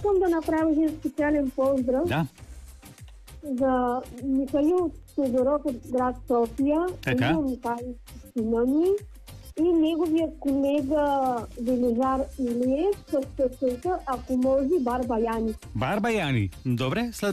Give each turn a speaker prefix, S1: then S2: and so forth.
S1: Искам да направя един специален поздрав за Михаил Тодоров от град София, Емил Михайлов сина ми и неговия колега Велизар Илиев с песента "Ако може" Барбаяни.
S2: Барбаяни. Добре, след